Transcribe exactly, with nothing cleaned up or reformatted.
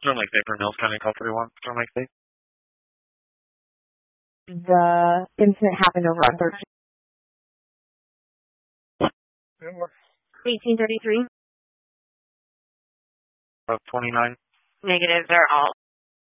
Storm Lake State for Mills County, call thirty-one. Storm Lake State. The incident happened over on thirteen. eighteen thirty-three. Of twenty-nine. Negative, they're all